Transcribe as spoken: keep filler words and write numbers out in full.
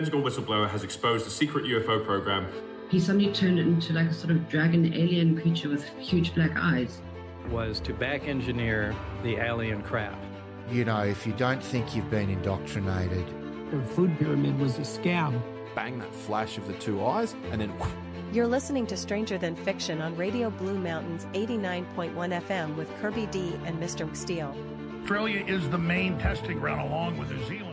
Pentagon whistleblower has exposed a secret U F O program. He suddenly turned into like a sort of dragon alien creature with huge black eyes. Was to back engineer the alien craft. You know, if you don't think you've been indoctrinated. The food pyramid was a scam. Bang, that flash of the two eyes, and then... You're listening to Stranger Than Fiction on Radio Blue Mountains eighty-nine point one F M with Kirby D and Mister Steele. Australia is the main testing ground along with New Zealand.